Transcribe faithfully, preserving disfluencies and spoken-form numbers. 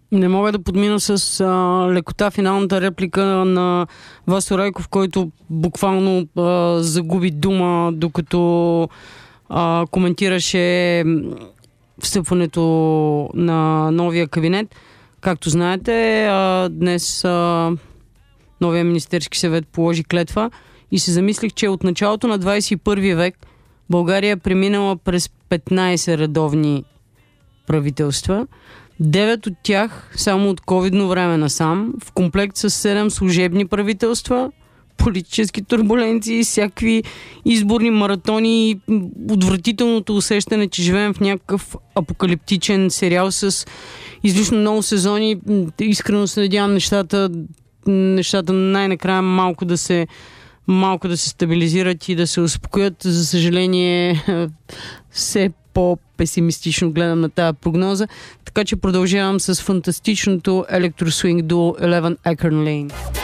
Не мога да подмина с а, лекота финалната реплика на Васо Райков, който буквално а, загуби дума, докато а, коментираше встъпването на новия кабинет. Както знаете, а, днес а, новия Министерски съвет положи клетва и се замислих, че от началото на двадесет и първи век България е преминала през петнадесет редовни правителства. Девет от тях само от ковидно време насам, в комплект с седем служебни правителства, политически турбуленции, всякакви изборни маратони и отвратителното усещане, че живеем в някакъв апокалиптичен сериал с излишно много сезони. Искрено се надявам нещата, нещата най-накрая малко да се малко да се стабилизират и да се успокоят. За съжаление, все по-песимистично гледам на тази прогноза, така че продължавам с фантастичното електросвинг дуо Eleven Acorn Lane.